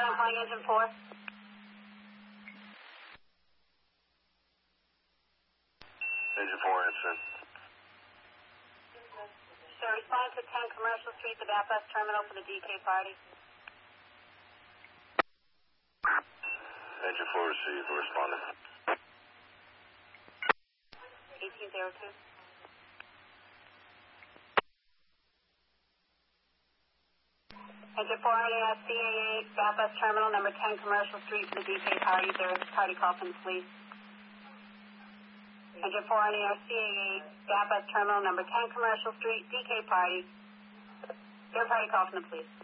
I'm calling engine 4. Engine 4 answering. Sir, respond to 10 Commercial Street, the Bathurst Terminal for the DK party. Engine 4 received. We're responding. 1802. Engine 4 CAA, Bathurst Terminal, number 10 Commercial Street for the DK party. There is a party call from the police. Engine 4 CAA, Bathurst Terminal, number 10 Commercial Street, DK party. There is a party call from the police.